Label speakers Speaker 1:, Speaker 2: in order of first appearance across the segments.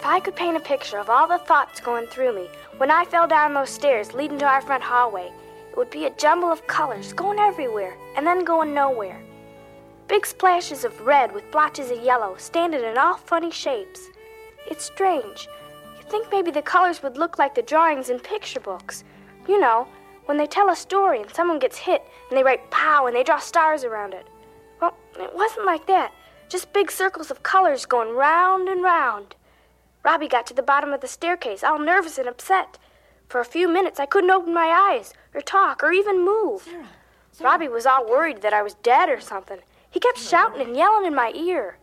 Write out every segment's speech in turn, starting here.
Speaker 1: I could paint a picture of all the thoughts going through me when I fell down those stairs leading to our front hallway, it would be a jumble of colors going everywhere and then going nowhere. Big splashes of red with blotches of yellow standing in all funny shapes. It's strange. You'd think maybe the colors would look like the drawings in picture books. You know, when they tell a story and someone gets hit and they write pow and they draw stars around it. Well, it wasn't like that. Just big circles of colors going round and round. Robbie got to the bottom of the staircase, all nervous and upset. For a few minutes, I couldn't open my eyes, or talk, or even move.
Speaker 2: Sarah.
Speaker 1: Robbie was all worried that I was dead or something. He kept shouting and yelling in my ear.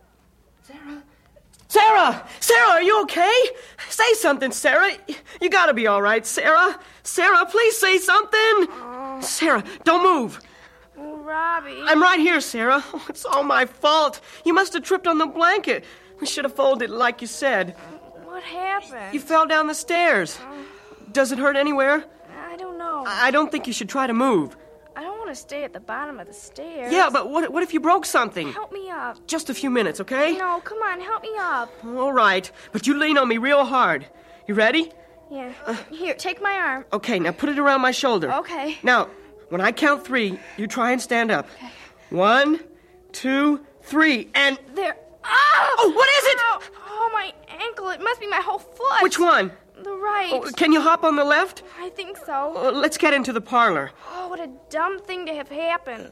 Speaker 2: Sarah, are you okay? Say something, Sarah. You gotta be all right, Sarah. Sarah, please say something. Sarah, don't move.
Speaker 1: Oh, Robbie.
Speaker 2: I'm right here, Sarah. Oh, it's all my fault. You must have tripped on the blanket. We should have folded it like you said.
Speaker 1: What happened?
Speaker 2: You fell down the stairs. Does it hurt anywhere?
Speaker 1: I don't know.
Speaker 2: I don't think you should try to move.
Speaker 1: I don't want to stay at the bottom of the stairs.
Speaker 2: Yeah, but what if you broke something?
Speaker 1: Help me up.
Speaker 2: Just a few minutes, okay?
Speaker 1: No, come on, help me up.
Speaker 2: All right, but you lean on me real hard. You ready?
Speaker 1: Yeah. Here, take my arm.
Speaker 2: Okay, now put it around my shoulder.
Speaker 1: Okay.
Speaker 2: Now, when I count 3, you try and stand up.
Speaker 1: Okay.
Speaker 2: 1, 2, 3, and...
Speaker 1: There. Oh,
Speaker 2: what is it?
Speaker 1: Oh, my ankle. It must be my whole foot.
Speaker 2: Which one?
Speaker 1: The right.
Speaker 2: Oh, can you hop on the left?
Speaker 1: I think so.
Speaker 2: Let's get into the parlor.
Speaker 1: Oh, what a dumb thing to have happen.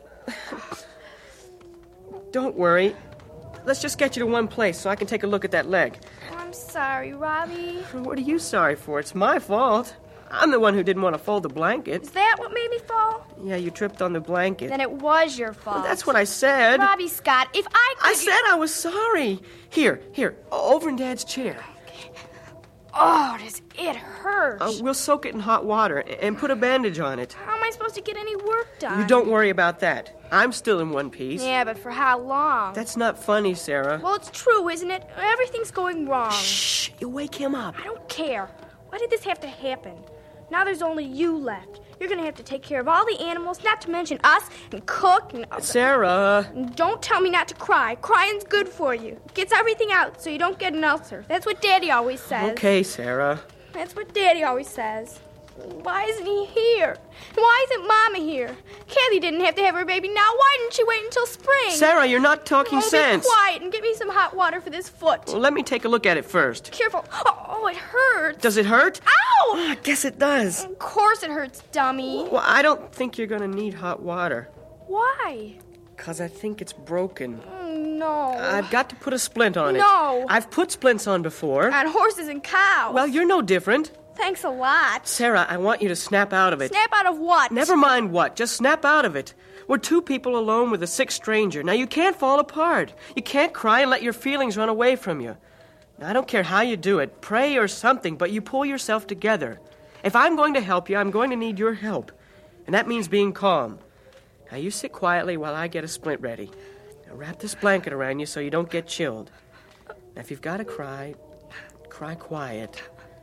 Speaker 2: Don't worry. Let's just get you to one place so I can take a look at that leg.
Speaker 1: I'm sorry, Robbie.
Speaker 2: What are you sorry for? It's my fault. I'm the one who didn't want to fold the blanket.
Speaker 1: Is that what made me fall?
Speaker 2: Yeah, you tripped on the blanket.
Speaker 1: Then it was your fault.
Speaker 2: Well, that's what I said.
Speaker 1: Robbie Scott, if I could...
Speaker 2: I said I was sorry. Here, over in Dad's chair.
Speaker 1: Oh, does it hurt?
Speaker 2: We'll soak it in hot water and put a bandage on it.
Speaker 1: How am I supposed to get any work done?
Speaker 2: You don't worry about that. I'm still in one piece.
Speaker 1: Yeah, but for how long?
Speaker 2: That's not funny, Sarah.
Speaker 1: Well, it's true, isn't it? Everything's going wrong.
Speaker 2: Shh, you wake him up.
Speaker 1: I don't care. Why did this have to happen? Now there's only you left. You're going to have to take care of all the animals, not to mention us, and cook and...
Speaker 2: Sarah.
Speaker 1: Don't tell me not to cry. Crying's good for you. It gets everything out so you don't get an ulcer. That's what Daddy always says.
Speaker 2: Okay, Sarah.
Speaker 1: That's what Daddy always says. Why isn't he here? Why isn't Mama here? Kathy didn't have to have her baby now. Why didn't she wait until spring?
Speaker 2: Sarah, you're not talking sense.
Speaker 1: Be quiet and get me some hot water for this foot.
Speaker 2: Well, let me take a look at it first.
Speaker 1: Careful. Oh, it hurts.
Speaker 2: Does it hurt?
Speaker 1: Ow!
Speaker 2: Oh, I guess it does.
Speaker 1: Of course it hurts, dummy.
Speaker 2: Well, I don't think you're going to need hot water.
Speaker 1: Why?
Speaker 2: Because I think it's broken.
Speaker 1: No.
Speaker 2: I've got to put a splint on it.
Speaker 1: No.
Speaker 2: I've put splints on before.
Speaker 1: On horses and cows.
Speaker 2: Well, you're no different.
Speaker 1: Thanks a lot.
Speaker 2: Sarah, I want you to snap out of it.
Speaker 1: Snap out of what?
Speaker 2: Never mind what. Just snap out of it. We're 2 people alone with a sick stranger. Now, you can't fall apart. You can't cry and let your feelings run away from you. Now, I don't care how you do it. Pray or something, but you pull yourself together. If I'm going to help you, I'm going to need your help. And that means being calm. Now, you sit quietly while I get a splint ready. Now, wrap this blanket around you so you don't get chilled. Now, if you've got to cry, cry quiet.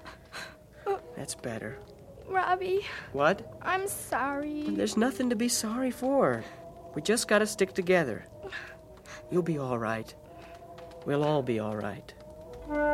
Speaker 2: That's better.
Speaker 1: Robbie.
Speaker 2: What?
Speaker 1: I'm sorry.
Speaker 2: There's nothing to be sorry for. We just got to stick together. You'll be all right. We'll all be all right.